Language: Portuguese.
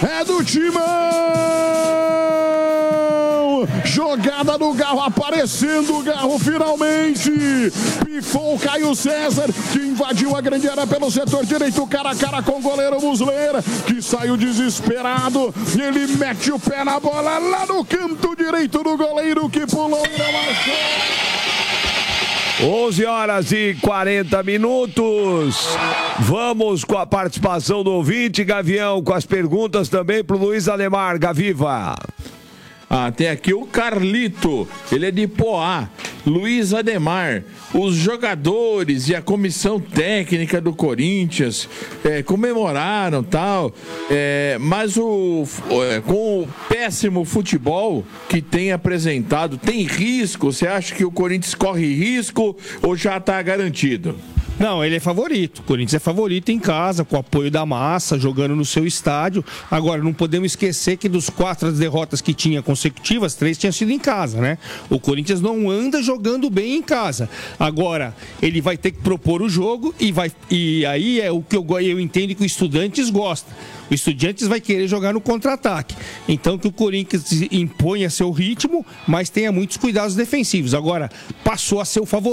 é do Timão. Jogada do Garro, aparecendo o Garro finalmente. Pifou o Caio César, que invadiu a grande área pelo setor direito, cara a cara com o goleiro Muslera, que saiu desesperado. Ele mete o pé na bola lá no canto direito do goleiro, que pulou e não achou. 11h40. Vamos com a participação do ouvinte, Gavião, com as perguntas também para o Luiz Ademar. Gaviva. Tem aqui o Carlito, ele é de Poá. Luiz Ademar, os jogadores e a comissão técnica do Corinthians comemoraram tal, mas com o péssimo futebol que tem apresentado, tem risco? Você acha que o Corinthians corre risco ou já está garantido? Não, ele é favorito. O Corinthians é favorito em casa, com o apoio da massa, jogando no seu estádio. Agora, não podemos esquecer que dos 4 derrotas que tinha consecutivas, 3 tinham sido em casa, né? O Corinthians não anda jogando bem em casa. Agora, ele vai ter que propor o jogo e aí é o que eu entendo que o Estudiantes gosta. O Estudiantes vai querer jogar no contra-ataque. Então, que o Corinthians imponha seu ritmo, mas tenha muitos cuidados defensivos. Agora, passou a ser o favorito.